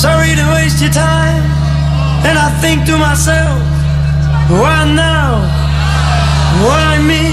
sorry to waste your time. And I think to myself, why now? Why me?